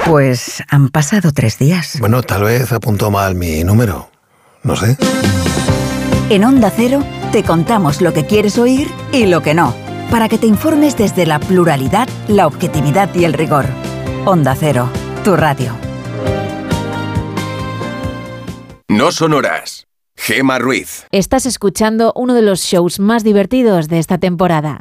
Pues han pasado 3 días. Bueno, tal vez apuntó mal mi número. No sé. En Onda Cero te contamos lo que quieres oír y lo que no, para que te informes desde la pluralidad, la objetividad y el rigor. Onda Cero, tu radio. No son horas. Gemma Ruiz. Estás escuchando uno de los shows más divertidos de esta temporada.